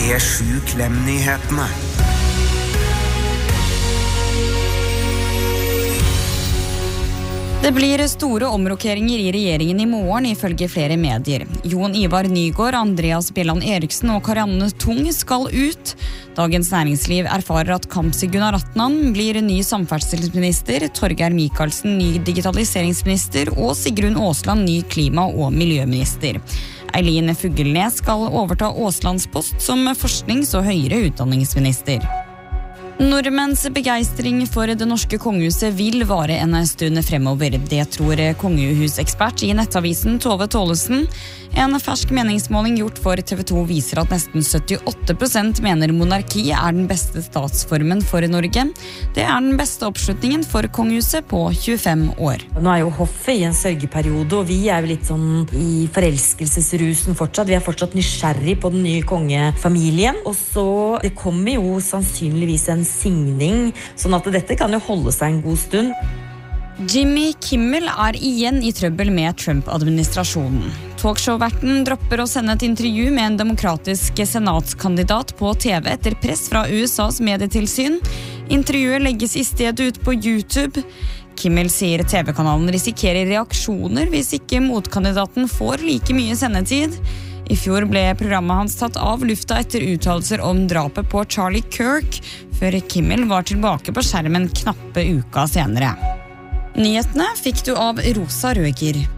P7 Klem-nyhetene. Det blir store omrokeringer i regjeringen i morgen, ifølge flere medier. Jon Ivar Nygård, Andreas Bjelland Eriksen og Karianne Tung skal ut. Dagens Næringsliv erfarer at Kamzy Gunaratnam blir ny samferdselsminister, Torgeir Micaelsen ny digitaliseringsminister og Sigrun Aasland ny klima- og miljøminister. Eileen Fugelnes skal overta Aaslands post som forsknings- og høyere utdanningsminister. Nordmenns begeistring for det norske kongehuset vil vare en stund fremover. Det tror kongehusekspert i nettavisen Tove Tålesen. En fersk meningsmåling gjort for TV 2 viser at nesten 78% mener monarki er den beste statsformen for Norge. Det er den beste oppslutningen for kongehuset på 25 år. Nå er jo hoffet i en sørgeperiode, og vi er jo litt sånn i forelskelsesrusen fortsatt. Vi er fortsatt nysgjerrig på den nye kongefamilien, og så det kommer jo sannsynligvis en signing, sånn at dette kan jo holde seg en god stund. Jimmy Kimmel er igjen i trøbbel med Trump-administrasjonen. Talkshow-verten dropper å sende et intervju med en demokratisk senatskandidat på TV etter press fra USAs medietilsyn. Intervjuet legges i stedet ut på YouTube. Kimmel sier TV-kanalen risikerer reaksjoner hvis ikke motkandidaten får like mye sendetid. I fjor ble programmet hans tatt av lufta etter uttalelser om drapet på Charlie Kirk, før Kimmel var tilbake på skjermen knappe uka senere. Nyhetene fikk du av Rosa Røger.